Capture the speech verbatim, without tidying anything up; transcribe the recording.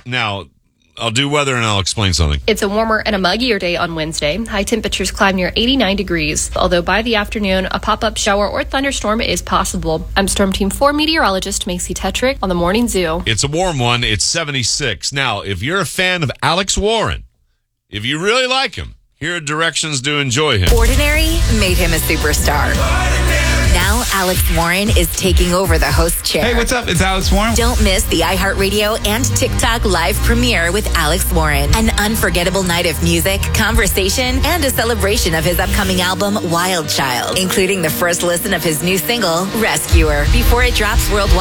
Now, I'll do weather and I'll explain something. It's a warmer and a muggier day on Wednesday. High temperatures climb near eighty-nine degrees, although by the afternoon, a pop-up shower or thunderstorm is possible. I'm Storm Team four meteorologist Macy Tetrick on the Morning Zoo. It's a warm one. It's seventy-six. Now, if you're a fan of Alex Warren, if you really like him, here are directions to enjoy him. Ordinary made him a superstar. Now Alex Warren is taking over the host chair. Hey, what's up? It's Alex Warren. Don't miss the iHeartRadio and TikTok live premiere with Alex Warren. An unforgettable night of music, conversation, and a celebration of his upcoming album, Wild Child, including the first listen of his new single, Rescuer, before it drops worldwide.